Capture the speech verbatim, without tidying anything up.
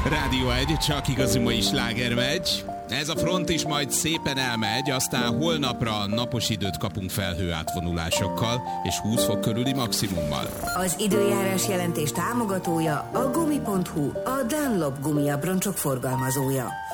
Rádió egy, csak igazi mai sláger megy. Ez a front is majd szépen elmegy, aztán holnapra napos időt kapunk felhő átvonulásokkal és húsz fok körüli maximummal. Az időjárás jelentés támogatója a gumi pont hu, a Dunlop gumiabroncsok forgalmazója.